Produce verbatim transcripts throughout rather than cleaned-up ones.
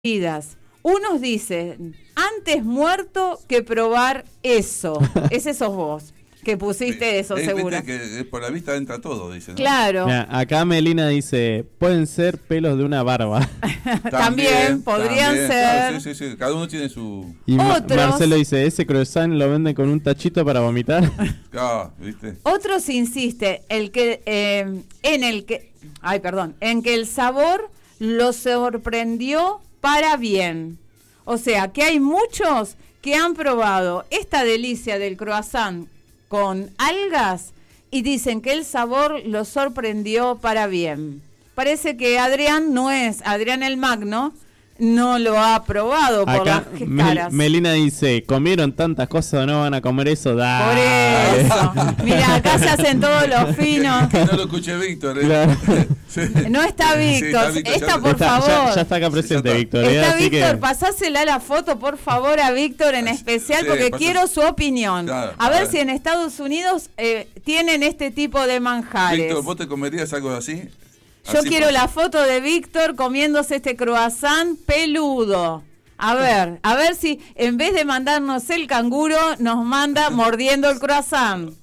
vidas. Unos dicen, antes muerto que probar eso. Ese sos vos, que pusiste eso, eh, seguro. Que por la vista entra todo, dice, ¿no? Claro. Mira, acá Melina dice, pueden ser pelos de una barba. También, también podrían también, ser. Claro, sí, sí, sí. Cada uno tiene su... Y Ma- Otros- Marcelo dice, ese croissant lo venden con un tachito para vomitar. Ah, ¿viste? Otros insiste el que, eh, en el que, ay, perdón, en que el sabor lo sorprendió para bien. O sea, que hay muchos que han probado esta delicia del croissant con algas y dicen que el sabor lo sorprendió para bien. Parece que Adrián no es, Adrián el Magno no lo ha probado por Acá las Mel- caras. Melina dice, comieron tantas cosas, no van a comer eso. Por Dale. eso. Mira, acá se hacen todos los finos. Que no lo escuché Víctor, ¿eh? Claro. Sí. No está Sí, Víctor. está Víctor, Esta, ya- por Está- favor. ya, ya está acá presente, Sí, ya está. Víctor. ¿eh? Está Así Víctor, que- pasásela la foto, por favor, a Víctor en especial, Sí, porque pasás- quiero su opinión. Claro, a a ver ver. si en Estados Unidos eh, tienen este tipo de manjares. Víctor, ¿vos te comerías algo así? Yo Así quiero por- la foto de Víctor comiéndose este croissant peludo. A ver, a ver si en vez de mandarnos el canguro, nos manda mordiendo el croissant.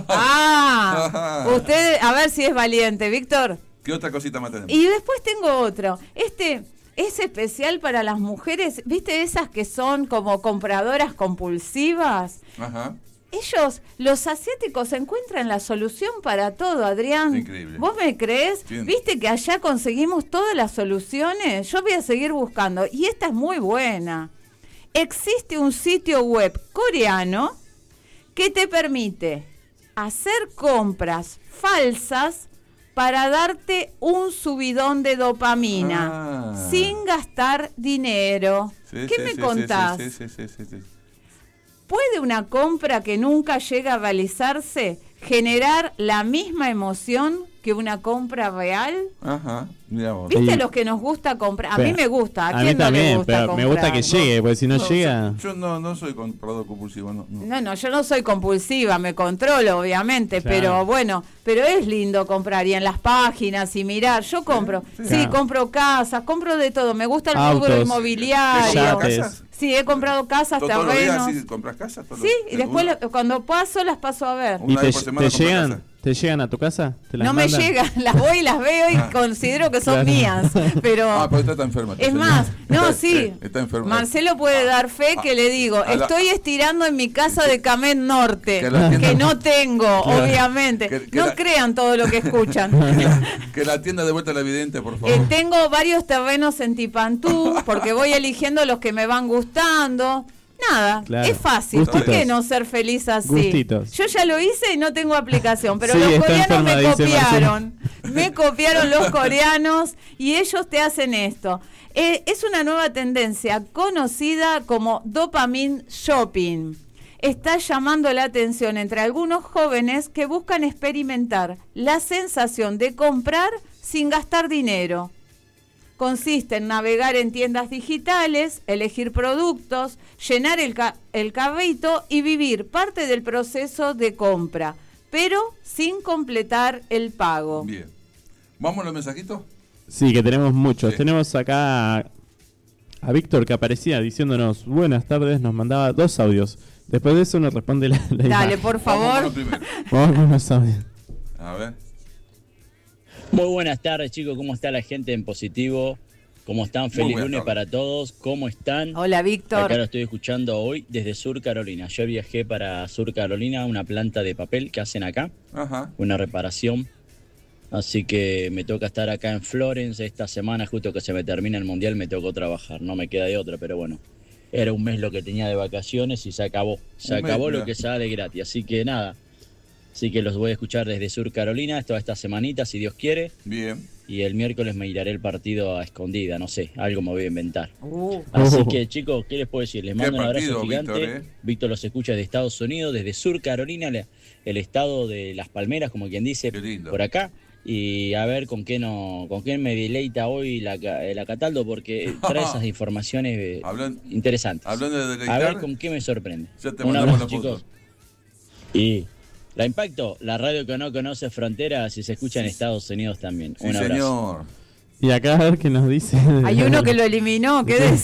Ah, usted, a ver si es valiente, Víctor. ¿Qué otra cosita más tenemos? Y después tengo otro. Este es especial para las mujeres, ¿viste esas que son como compradoras compulsivas? Ajá. Ellos, los asiáticos, encuentran la solución para todo, Adrián. Increíble. ¿Vos me crees? Bien. ¿Viste que allá conseguimos todas las soluciones? Yo voy a seguir buscando. Y esta es muy buena. Existe un sitio web coreano que te permite hacer compras falsas para darte un subidón de dopamina Ah. sin gastar dinero. Sí, ¿Qué sí, me sí, contás? Sí, sí, sí, sí, sí. ¿Puede una compra que nunca llega a realizarse generar la misma emoción que una compra real? Ajá, mira vos. ¿Viste Y- los que nos gusta comprar? A Pero- mí me gusta. ¿A, A quién mí no también, le gusta pero comprar? me gusta que llegue, porque si no, No, llega... Yo, yo no, no soy comprador compulsivo, no. no. No, no, yo no soy compulsiva, me controlo, obviamente, Claro. pero bueno, pero es lindo comprar y en las páginas y mirar. Yo compro, sí, Claro. compro casas, compro de todo. Me gusta el Autos, rubro inmobiliario. yates. ¿Casas? Sí, he comprado casas, ¿Todos los días terrenos. sí compras casas? ¿Todos Sí, los- y después uno- lo- cuando paso las paso a ver. Una ¿Y te, vez por semana te compras llegan, casa. te llegan a tu casa? ¿Te las No me mandan? llegan, las voy y las veo y Ah. considero que son Claro. mías, pero Ah, porque está enferma. es más, no, sí, Está enferma. Marcelo puede dar fe que le digo, A la- estoy estirando en mi casa de Camet Norte, Que la tienda- que no tengo, obviamente, Que- que no la- crean todo lo que escuchan. Que la tienda de vuelta a la evidente, por favor. Eh, tengo varios terrenos en Tipantú, porque voy eligiendo los que me van gustando. Nada, Claro. es fácil. ¿Por qué Gustitos. no ser feliz así? Gustitos. Yo ya lo hice y no tengo aplicación, pero Sí, los está coreanos enferma, me dice copiaron. Me copiaron los coreanos y ellos te hacen esto. Eh, es una nueva tendencia conocida como dopamine shopping. Está llamando la atención entre algunos jóvenes que buscan experimentar la sensación de comprar sin gastar dinero. Consiste en navegar en tiendas digitales, elegir productos, llenar el, ca- el carrito y vivir parte del proceso de compra, pero sin completar el pago. Bien. ¿Vamos a los mensajitos? Sí, que tenemos muchos. Sí. Tenemos acá a, a Víctor que aparecía diciéndonos buenas tardes, nos mandaba dos audios. Después de eso nos responde la, la Dale, imagen. por Vamos con favor. lo primero. Vamos con los audios. A ver. Muy buenas tardes, chicos. ¿Cómo está la gente en positivo? ¿Cómo están? Feliz buenas lunes tardes. para todos. ¿Cómo están? Hola, Acá lo Víctor. estoy escuchando hoy desde Sur Carolina. Yo viajé para Sur Carolina, una planta de papel que hacen acá, Ajá. una reparación. Así que me toca estar acá en Florence esta semana, justo que se me termina el mundial, me tocó trabajar. No me queda de otra, pero bueno. Era un mes lo que tenía de vacaciones y se acabó. Se Un mes, acabó mirá. lo que sale gratis. Así que nada. Así que los voy a escuchar desde Sur Carolina toda esta semanita, si Dios quiere. Bien. Y el miércoles me iré el partido a escondida, no sé, algo me voy a inventar. Uh, Así Oh. que chicos, ¿qué les puedo decir? Les Qué mando un partido, abrazo gigante. Víctor, ¿eh? Víctor los escucha desde Estados Unidos, desde Sur Carolina, la- el estado de Las Palmeras, como quien dice, Qué lindo. por acá. Y a ver con qué no, con qué me deleita hoy la, ca- la Cataldo, porque trae esas informaciones eh, Hablan- interesantes. Hablando de A deleitar, ver con qué me sorprende. ya te Un mandamos abrazo, la foto. chicos. Y la Impacto, la radio que no conoce fronteras y se escucha en Estados Unidos también. Sí, Un abrazo. señor. Y acá a ver qué nos dice. Hay uno que lo eliminó, ¿qué